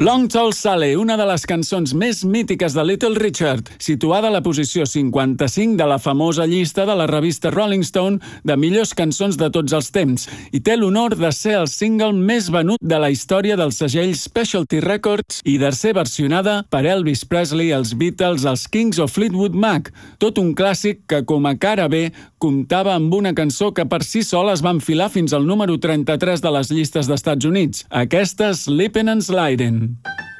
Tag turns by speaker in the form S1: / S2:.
S1: Long Tall Sally, una de les cançons més mítiques de Little Richard, situada a la posició 55 de la famosa llista de la revista Rolling Stone de millors cançons de tots els temps, i té l'honor de ser el single més venut de la història del segell Specialty Records i de ser versionada per Elvis Presley, els Beatles, els Kings o Fleetwood Mac, tot un clàssic que com a cara B comptava amb una cançó que per si sola es va enfilar fins al número 33 de les llistes d'Estats Units, aquesta Sleepin' and Slidin'.